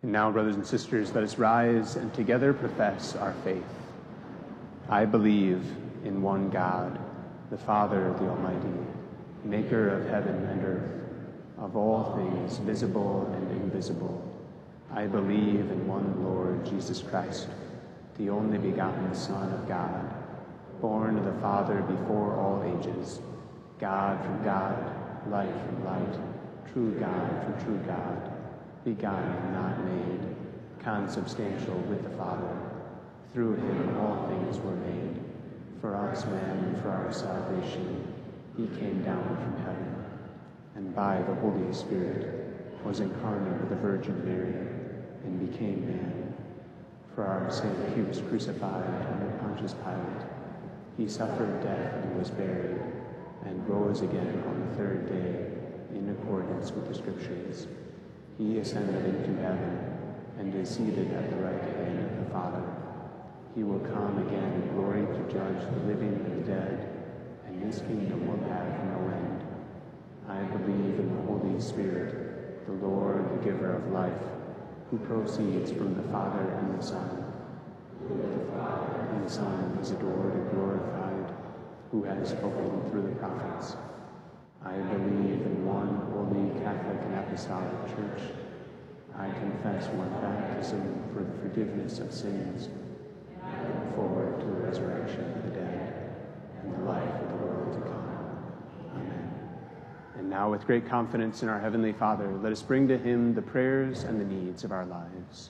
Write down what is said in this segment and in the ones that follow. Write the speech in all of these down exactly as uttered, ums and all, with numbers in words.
And now, brothers and sisters, let us rise and together profess our faith. I believe in one God, the Father, the Almighty, maker of heaven and earth, of all things visible and invisible. I believe in one Lord Jesus Christ, the only begotten Son of God, born of the Father before all ages, God from God, light from light, true God from true God, begotten, not made, consubstantial with the Father. Through him all things were made. For us men and for our salvation, he came down from heaven, and by the Holy Spirit was incarnate with the Virgin Mary, and became man. For our sake he was crucified under Pontius Pilate. He suffered death and was buried, and rose again on the third day, in accordance with the Scriptures. He ascended into heaven, and is seated at the right hand of the Father. He will come again in glory to judge the living and the dead, and his kingdom will have no end. I believe in the Holy Spirit, the Lord, the giver of life, who proceeds from the Father and the Son. Who the Father and the Son is adored and glorified, who has spoken through the prophets. I believe in one holy Catholic and Apostolic Church. I confess one baptism for the forgiveness of sins. I look forward to the resurrection of the dead and the life of the world to come. Amen. And now, with great confidence in our Heavenly Father, let us bring to him the prayers and the needs of our lives.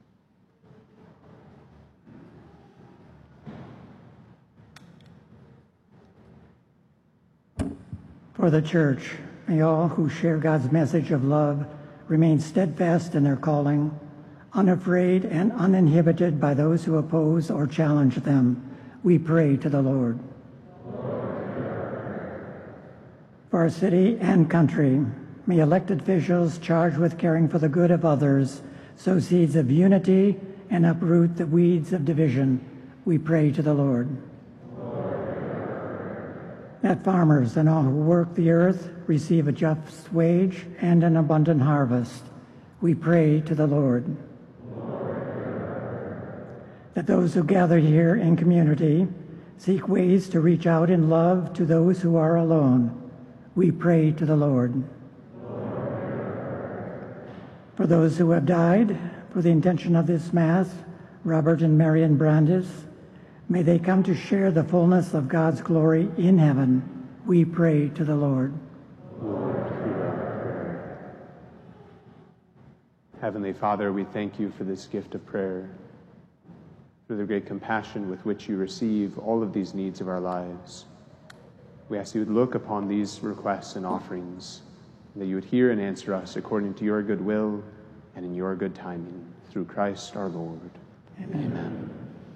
For the Church, may all who share God's message of love remain steadfast in their calling, unafraid and uninhibited by those who oppose or challenge them. We pray to the Lord. For our city and country, may elected officials charged with caring for the good of others sow seeds of unity and uproot the weeds of division. We pray to the Lord. That farmers and all who work the earth receive a just wage and an abundant harvest. We pray to the Lord. That those who gather here in community seek ways to reach out in love to those who are alone. We pray to the Lord. For those who have died, for the intention of this Mass, Robert and Marion Brandis, may they come to share the fullness of God's glory in heaven. We pray to the Lord. Lord, hear our prayer. Heavenly Father, we thank you for this gift of prayer, for the great compassion with which you receive all of these needs of our lives. We ask you would look upon these requests and offerings, and that you would hear and answer us according to your good will and in your good timing, through Christ our Lord. Amen. Amen.